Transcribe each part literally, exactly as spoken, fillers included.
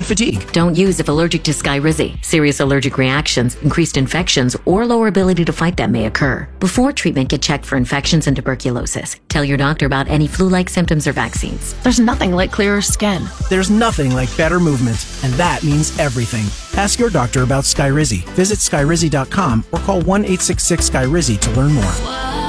fatigue. Don't use if allergic to Skyrizi. Serious allergic reactions, increased infections, or lower ability to fight them may occur. Before treatment, get checked for infections and tuberculosis. Tell your doctor about any flu-like symptoms or vaccines. There's nothing like clearer skin. There's nothing like better movement, and that means everything. Ask your doctor about Skyrizi. Visit skyrizi dot com or call one eight six six Sky Rizzi to learn more.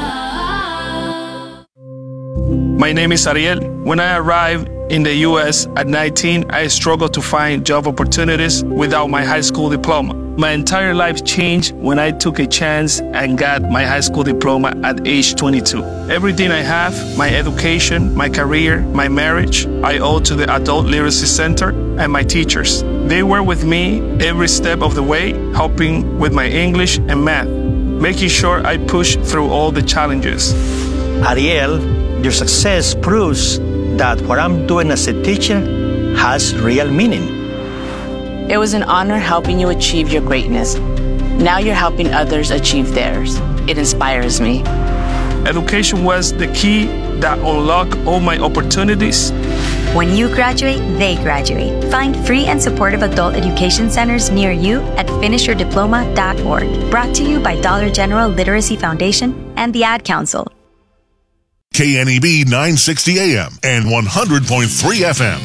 My name is Ariel. When I arrived in the U S at nineteen, I struggled to find job opportunities without my high school diploma. My entire life changed when I took a chance and got my high school diploma at age twenty-two. Everything I have, my education, my career, my marriage, I owe to the Adult Literacy Center and my teachers. They were with me every step of the way, helping with my English and math, making sure I pushed through all the challenges. Ariel, your success proves that what I'm doing as a teacher has real meaning. It was an honor helping you achieve your greatness. Now you're helping others achieve theirs. It inspires me. Education was the key that unlocked all my opportunities. When you graduate, they graduate. Find free and supportive adult education centers near you at finish your diploma dot org. Brought to you by Dollar General Literacy Foundation and the Ad Council. K N E B nine sixty A M and one hundred point three F M.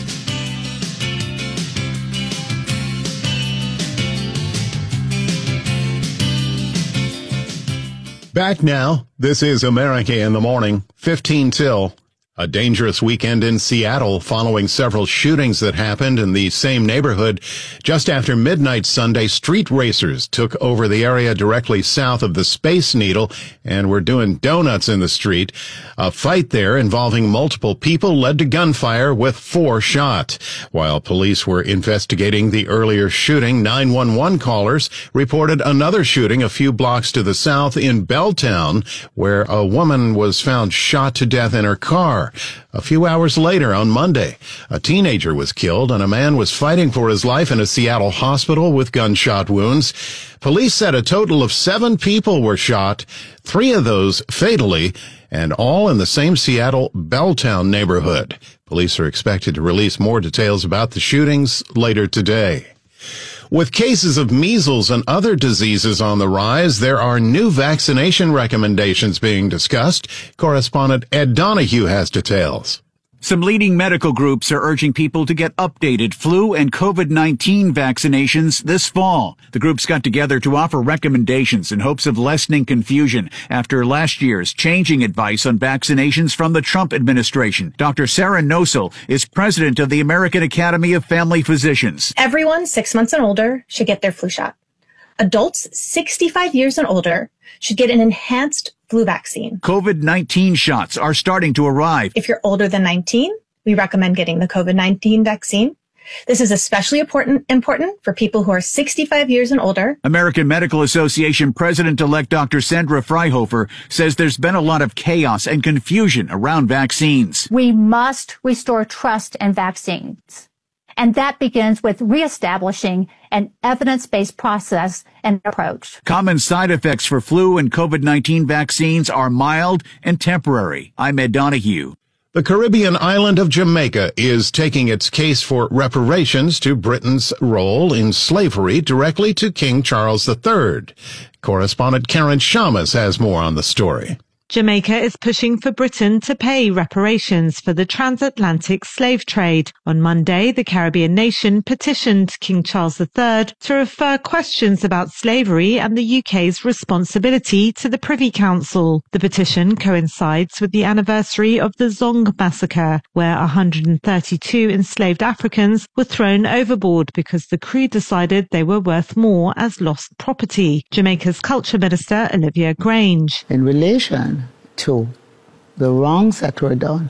Back now. This is America in the Morning, fifteen till. A dangerous weekend in Seattle following several shootings that happened in the same neighborhood. Just after midnight Sunday, street racers took over the area directly south of the Space Needle and were doing donuts in the street. A fight there involving multiple people led to gunfire with four shot. While police were investigating the earlier shooting, nine one one callers reported another shooting a few blocks to the south in Belltown, where a woman was found shot to death in her car. A few hours later, on Monday, a teenager was killed and a man was fighting for his life in a Seattle hospital with gunshot wounds. Police said a total of seven people were shot, three of those fatally, and all in the same Seattle Belltown neighborhood. Police are expected to release more details about the shootings later today. With cases of measles and other diseases on the rise, there are new vaccination recommendations being discussed. Correspondent Ed Donahue has details. Some leading medical groups are urging people to get updated flu and COVID nineteen vaccinations this fall. The groups got together to offer recommendations in hopes of lessening confusion after last year's changing advice on vaccinations from the Trump administration. Doctor Sarah Nosel is president of the American Academy of Family Physicians. Everyone six months and older should get their flu shot. Adults sixty-five years and older should get an enhanced flu vaccine. COVID nineteen shots are starting to arrive. If you're older than nineteen, we recommend getting the COVID nineteen vaccine. This is especially important, important for people who are sixty-five years and older. American Medical Association President-elect Doctor Sandra Freihofer says there's been a lot of chaos and confusion around vaccines. We must restore trust in vaccines. And that begins with reestablishing an evidence-based process and approach. Common side effects for flu and COVID nineteen vaccines are mild and temporary. I'm Ed Donahue. The Caribbean island of Jamaica is taking its case for reparations to Britain's role in slavery directly to King Charles the Third. Correspondent Karen Shamas has more on the story. Jamaica is pushing for Britain to pay reparations for the transatlantic slave trade. On Monday, the Caribbean nation petitioned King Charles the Third to refer questions about slavery and the U K's responsibility to the Privy Council. The petition coincides with the anniversary of the Zong massacre, where one hundred thirty-two enslaved Africans were thrown overboard because the crew decided they were worth more as lost property. Jamaica's Culture Minister, Olivia Grange. In relation to the wrongs that were done,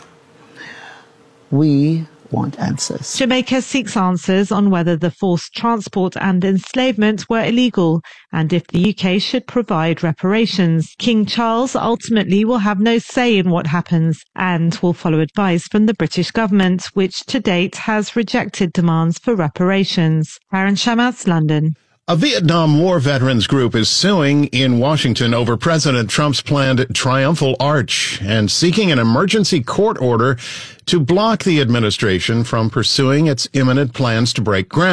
we want answers. Jamaica seeks answers on whether the forced transport and enslavement were illegal and if the U K should provide reparations. King Charles ultimately will have no say in what happens and will follow advice from the British government, which to date has rejected demands for reparations. Karen Shamas, London. A Vietnam War veterans group is suing in Washington over President Trump's planned triumphal arch and seeking an emergency court order to block the administration from pursuing its imminent plans to break ground.